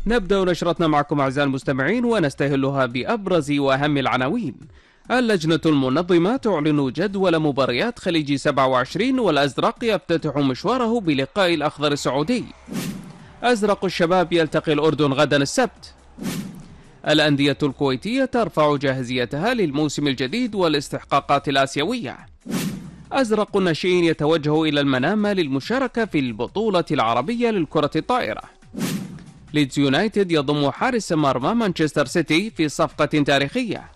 نبدأ نشرتنا معكم أعزائي المستمعين ونستهلها بأبرز وأهم العناوين. اللجنة المنظمة تعلن جدول مباريات خليج 27 والأزرق يفتتح مشواره بلقاء الأخضر السعودي. أزرق الشباب يلتقي الأردن غدا السبت. الأندية الكويتية ترفع جاهزيتها للموسم الجديد والاستحقاقات الآسيوية. أزرق الناشئين يتوجه إلى المنامة للمشاركة في البطولة العربية للكرة الطائرة. ليدز يونايتد يضم حارس مرمى مانشستر سيتي في صفقة تاريخية.